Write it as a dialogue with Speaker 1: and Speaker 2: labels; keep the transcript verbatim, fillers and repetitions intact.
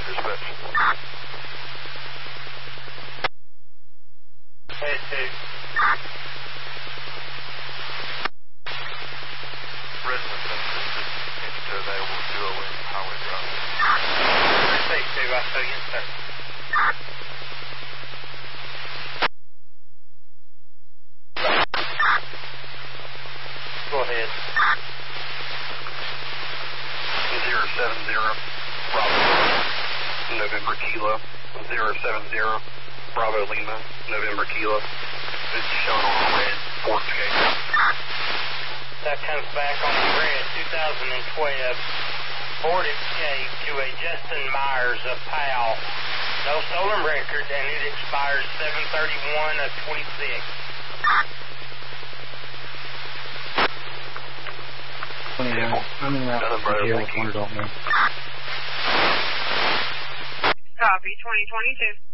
Speaker 1: dispatch. Hey, two. Resident census is available two oh eight Highway Drive. Hey, two, I show you, sir. Go ahead. zero seven zero, Bravo, November Kilo. zero seven zero, Bravo Lima, November Kilo. It's shown on the red, Fort Escape. That comes back on the red, two thousand twelve, Ford Escape to a Justin Myers of Powell. No stolen record, and it expires seven thirty-one of twenty-six.
Speaker 2: twenty-one. I'm in route zero, one adult man.
Speaker 3: Copy, twenty twenty-two.